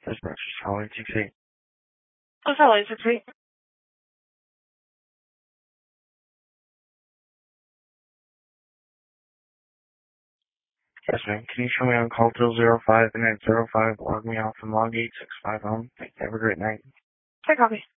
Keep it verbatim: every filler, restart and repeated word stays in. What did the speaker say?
This branch is calling T C. Oh, hello, T C. Yes, ma'am. Can you show me on call till zero five and then zero five, log me off and log eight six five home? Have a great night. Okay, copy.